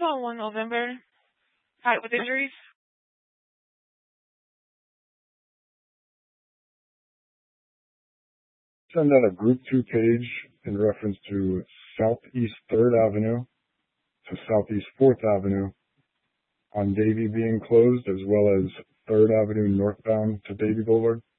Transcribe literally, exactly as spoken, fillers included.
on one November. Height with injuries. Send out a group two page in reference to Southeast third Avenue to Southeast fourth Avenue on Davie being closed, as well as third Avenue northbound to Davie Boulevard.